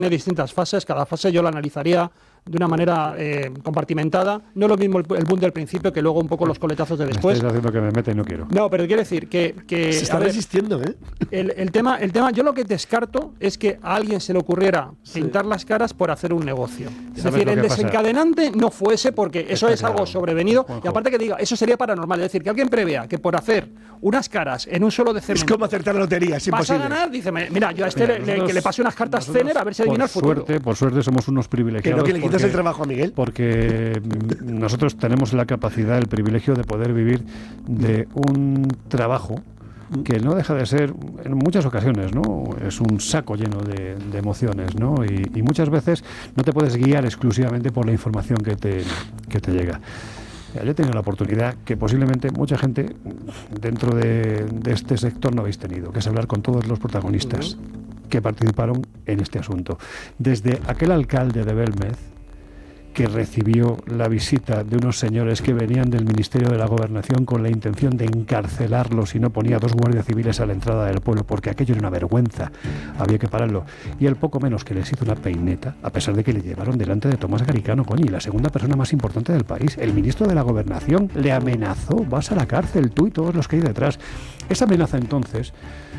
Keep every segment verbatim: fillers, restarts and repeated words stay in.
Tiene distintas fases, cada fase yo la analizaría de una manera eh, compartimentada. No es lo mismo el, el boom del principio que luego un poco los coletazos de después. Me estáis haciendo que me meta y no quiero. No, pero quiero decir que... que se está ver, resistiendo, ¿eh? El, el, tema, el tema, yo lo que descarto es que a alguien se le ocurriera sí. pintar las caras por hacer un negocio. Es decir, el desencadenante pasa? no fuese porque eso Está es claro. algo sobrevenido. Juanjo. Y aparte que diga, eso sería paranormal. Es decir, que alguien prevea que por hacer unas caras en un solo de cemento... Es como acertar la lotería, es imposible. Vas a ganar, dice, mira, yo a este mira, le, nosotros, que le pase unas cartas Zener a ver si adivina el futuro. Suerte, por suerte somos unos privilegiados. Pero que le quitas el trabajo a Miguel. Porque nosotros tenemos la capacidad, el privilegio de poder vivir de un trabajo que no deja de ser, en muchas ocasiones, ¿no? Es un saco lleno de, de emociones, ¿no? Y, y muchas veces no te puedes guiar exclusivamente por la información que te, que te llega. Yo he tenido la oportunidad que posiblemente mucha gente dentro de, de este sector no habéis tenido, que es hablar con todos los protagonistas uh-huh. que participaron en este asunto. Desde aquel alcalde de Belmez, que recibió la visita de unos señores que venían del Ministerio de la Gobernación con la intención de encarcelarlos y no ponía dos guardias civiles a la entrada del pueblo porque aquello era una vergüenza, había que pararlo. Y él poco menos que les hizo una peineta, a pesar de que le llevaron delante de Tomás Garicano, coño, y la segunda persona más importante del país. El ministro de la Gobernación le amenazó, vas a la cárcel, tú y todos los que hay detrás. Esa amenaza entonces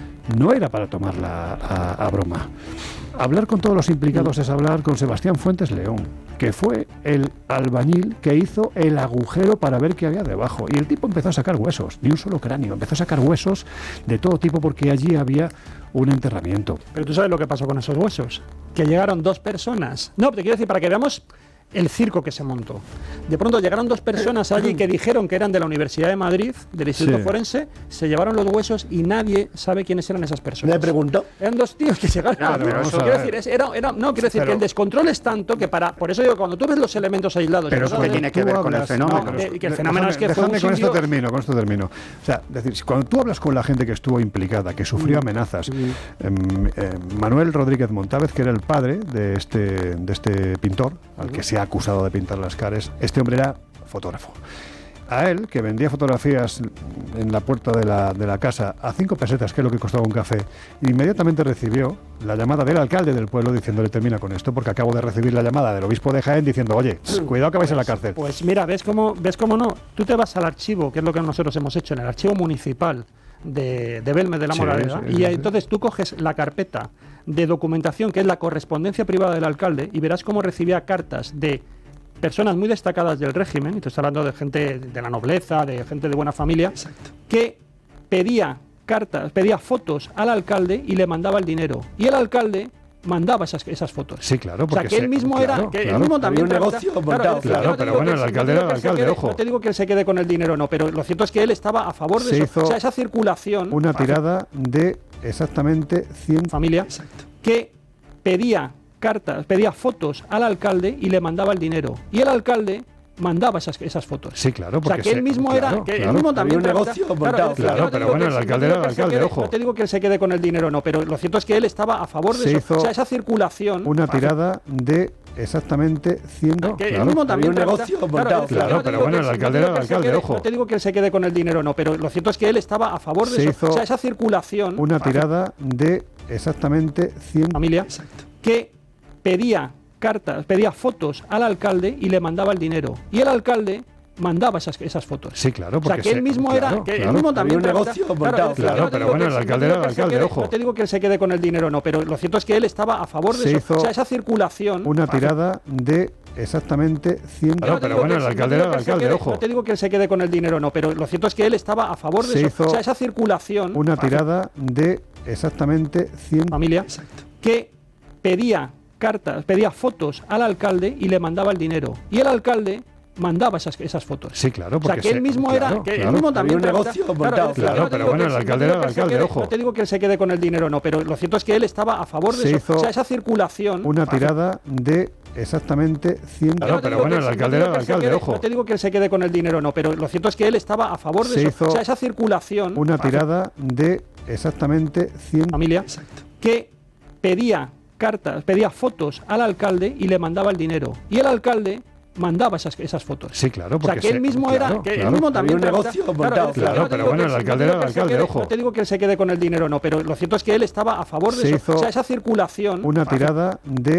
no era para tomarla a, a broma. Hablar con todos los implicados es hablar con Sebastián Fuentes León, que fue el albañil que hizo el agujero para ver qué había debajo. Y el tipo empezó a sacar huesos, ni un solo cráneo, empezó a sacar huesos de todo tipo porque allí había un enterramiento. Pero tú sabes lo que pasó con esos huesos, que llegaron dos personas. No, te quiero decir, para que veamos el circo que se montó. De pronto llegaron dos personas allí que dijeron que eran de la Universidad de Madrid, del Instituto sí. Forense, se llevaron los huesos y nadie sabe quiénes eran esas personas. ¿Le preguntó? Eran dos tíos que llegaron. Claro, no, quiero decir, es, era, era, no, quiero decir pero, que el descontrol es tanto que para... Por eso digo, cuando tú ves los elementos aislados... Pero eso tiene que ver con el fenómeno. No, que, que el fenómeno déjame, es que fue un con sitio... esto termino, con esto termino. O sea, decir, cuando tú hablas con la gente que estuvo implicada, que sufrió mm. amenazas, mm. eh, eh, Manuel Rodríguez Montávez, que era el padre de este, de este pintor, al que se ha acusado de pintar las caras, este hombre era fotógrafo. A él, que vendía fotografías en la puerta de la, de la casa a cinco pesetas, que es lo que costaba un café, inmediatamente recibió la llamada del alcalde del pueblo diciéndole termina con esto, porque acabo de recibir la llamada del obispo de Jaén diciendo, oye, cuidado que vais a la cárcel. Pues mira, ¿ves cómo, ves cómo no? Tú te vas al archivo, que es lo que nosotros hemos hecho, en el archivo municipal de, de Belmez de la Moraleda, sí, sí, y sí, entonces sí. tú coges la carpeta de documentación, que es la correspondencia privada del alcalde, y verás cómo recibía cartas de personas muy destacadas del régimen, y te estoy hablando de gente de la nobleza, de gente de buena familia, Exacto. que pedía cartas, pedía fotos al alcalde y le mandaba el dinero. Y el alcalde mandaba esas, esas fotos. Sí, claro. Porque o sea, que él mismo se, era... Claro, que claro. él mismo también... un negocio claro, montado. Claro, no pero bueno, el alcalde era el alcalde, quede, ojo. No te digo que él se quede con el dinero, no, pero lo cierto es que él estaba a favor de se eso. O sea, esa circulación... Una tirada de exactamente cien... Familia, Exacto. que pedía cartas, pedía fotos al alcalde y le mandaba el dinero. Y el alcalde mandaba esas, esas fotos. Sí, claro. O sea, que él se, mismo claro, era... Que claro, él mismo también... un negocio montado. Claro, claro, pero bueno, el alcalde era el alcalde, ojo. No te digo que él se quede con el dinero, no, pero lo cierto es que él estaba a favor de se eso. O sea, esa circulación... Una tirada de exactamente cien... Que claro, él mismo también... un negocio montado. Claro, pero bueno, el alcalde era el alcalde, ojo. No te digo que él se quede con el dinero, no, pero lo cierto es que él estaba a favor de eso. O sea, esa circulación... Una tirada de exactamente cien... Familia, Exacto. que pedía cartas, pedía fotos al alcalde y le mandaba el dinero. Y el alcalde mandaba esas, esas fotos. Sí, claro. O sea, que él mismo se, era... Claro, Que claro, él mismo también... un negocio montado. Claro, claro, pero bueno, el alcalde era el alcalde, quede, ojo. No te digo que él se quede con el dinero, no, pero lo cierto es que él estaba a favor de se eso. O sea, esa circulación... Una tirada de exactamente cien... Claro, pero bueno, el alcalde era el alcalde, quede, ojo. No te digo que él se quede con el dinero, no, pero lo cierto es que él estaba a favor de se eso. O sea, esa circulación... Una tirada de exactamente cien... Familia, Exacto. que pedía cartas, pedía fotos al alcalde y le mandaba el dinero. Y el alcalde mandaba esas, esas fotos. Sí, claro. O sea, que él mismo se, era... Claro, Que claro. él mismo también... un negocio montado. Claro, claro, pero bueno, el alcalde era el alcalde, ojo. No te digo que él se quede con el dinero, no, pero lo cierto es que él estaba a favor de eso. O sea, esa circulación... Una tirada de exactamente cien... Claro, pero bueno, el alcalde era el alcalde, ojo. No te digo que él se quede con el dinero, no, pero lo cierto es que él estaba a favor de eso. O sea, esa circulación... Una tirada de exactamente cien... Familia, Exacto. que pedía cartas, pedía fotos al alcalde y le mandaba el dinero. Y el alcalde mandaba esas, esas fotos. Sí, claro. O sea, que él mismo se, era... Claro, Que claro. él mismo también... un negocio montado. Claro, claro, pero bueno, el alcalde era el alcalde, ojo. No te digo que él se quede con el dinero, no, pero lo cierto es que él estaba a favor de eso. O sea, esa circulación... Una tirada de